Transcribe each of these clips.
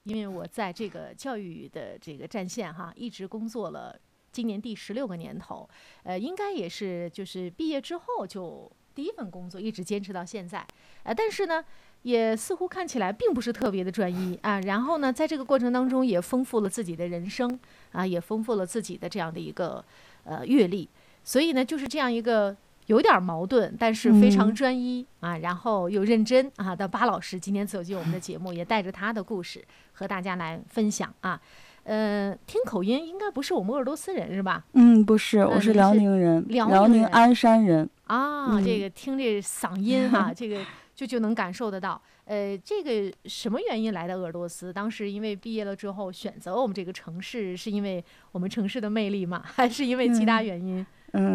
因为我在这个教育的这个战线哈，一直工作了今年第16个年头，应该也是就是毕业之后就第一份工作，一直坚持到现在，但是呢，也似乎看起来并不是特别的专一啊。然后呢，在这个过程当中也丰富了自己的人生啊，也丰富了自己的这样的一个阅历。所以呢，就是这样一个有点矛盾，但是非常专一啊，然后又认真啊的巴老师，今天走进我们的节目，也带着他的故事和大家来分享啊。听口音应该不是我们鄂尔多斯人是吧？ 不是，我是辽宁人， 辽宁鞍山人啊。这个听这嗓音哈，这个就能感受得到。这个什么原因来的鄂尔多斯？当时因为毕业了之后选择我们这个城市，是因为我们城市的魅力吗？还是因为其他原因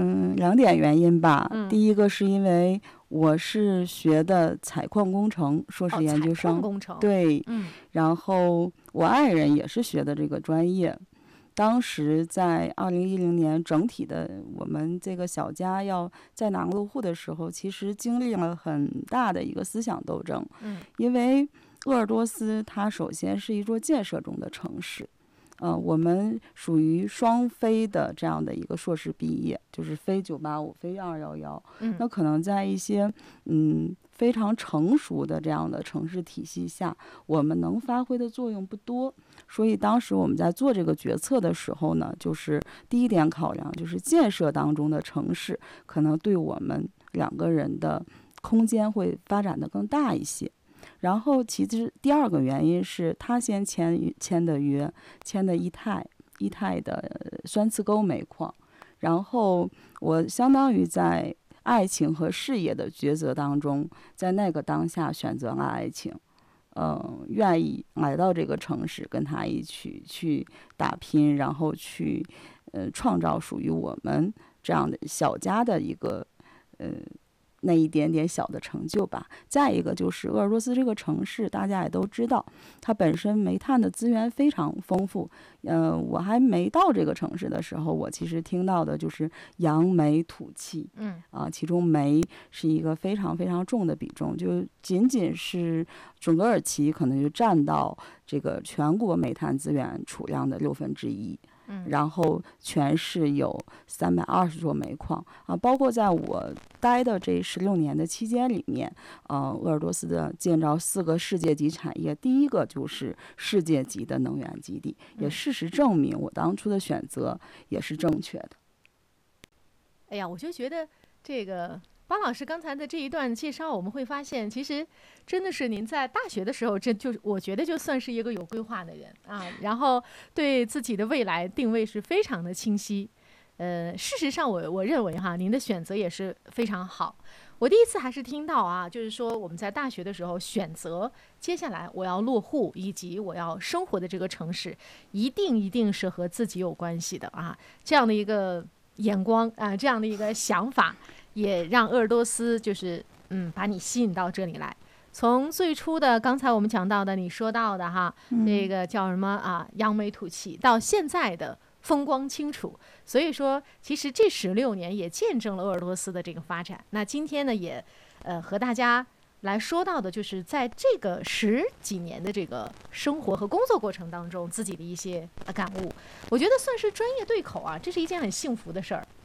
？2点原因吧。第一个是因为我是学的采矿工程硕士研究生， 采矿工程对，然后我爱人也是学的这个专业。当时在2010年，整体的我们这个小家要在哪落户的时候，其实经历了很大的一个思想斗争。因为鄂尔多斯它首先是一座建设中的城市。我们属于双非的这样的一个硕士毕业，就是非985非211。那可能在一些非常成熟的这样的城市体系下，我们能发挥的作用不多。所以当时我们在做这个决策的时候呢，就是第一点考量就是建设当中的城市可能对我们2个人的空间会发展的更大一些。然后其实第2个原因是他先签的约，签的伊泰的酸刺沟煤矿。然后我相当于在爱情和事业的抉择当中，在那个当下选择了爱情，愿意来到这个城市跟他一起去打拼，然后去创造属于我们这样的小家的一个那一点点小的成就吧。再一个就是鄂尔多斯这个城市，大家也都知道，它本身煤炭的资源非常丰富。我还没到这个城市的时候，我其实听到的就是扬煤吐气，其中煤是一个非常非常重的比重，就仅仅是准噶尔旗可能就占到这个全国煤炭资源储量的1/6。然后全市有320座煤矿啊，包括在我待的这16年的期间里面，鄂尔多斯的建造4个世界级产业，第一个就是世界级的能源基地，也事实证明我当初的选择也是正确的。 哎呀，我就觉得这个巴老师刚才的这一段介绍，我们会发现，其实真的是您在大学的时候，我觉得就算是一个有规划的人啊，然后对自己的未来定位是非常的清晰。事实上我认为哈，您的选择也是非常好。我第一次还是听到啊，就是说我们在大学的时候选择接下来我要落户以及我要生活的这个城市，一定是和自己有关系的啊，这样的一个眼光啊，这样的一个想法。也让鄂尔多斯就是把你吸引到这里来。从最初的刚才我们讲到的你说到的哈，这个叫什么啊，扬眉吐气，到现在的风光清楚。所以说其实这16年也见证了鄂尔多斯的这个发展。那今天呢也和大家来说到的就是在这个10几年的这个生活和工作过程当中自己的一些感悟，我觉得算是专业对口啊，这是一件很幸福的事儿。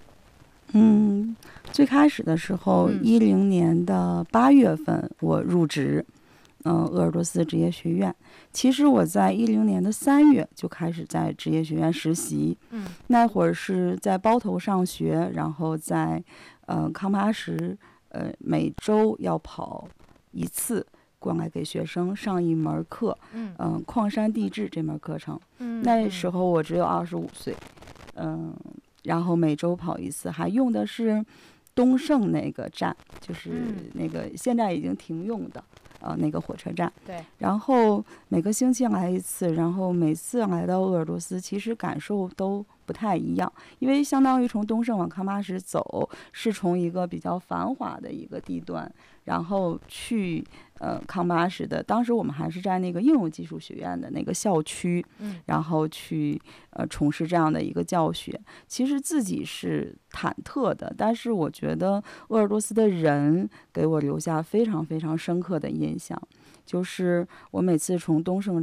最开始的时候，10年的8月份我入职，鄂尔多斯职业学院。其实我在10年的3月就开始在职业学院实习，那会儿是在包头上学，然后在康巴什，每周要跑1次过来给学生上一门课，矿山地质这门课程。那时候我只有25岁，然后每周跑1次，还用的是东胜那个站，就是那个现在已经停用的那个火车站。 对。 然后每个星期来1次，然后每次来到鄂尔多斯，其实感受都不太一样，因为相当于从东胜往康巴什走，是从一个比较繁华的一个地段，然后去康巴什的，当时我们还是在那个应用技术学院的那个校区，然后去从事这样的一个教学。其实自己是忐忑的，但是我觉得鄂尔多斯的人给我留下非常非常深刻的印象，就是我每次从东胜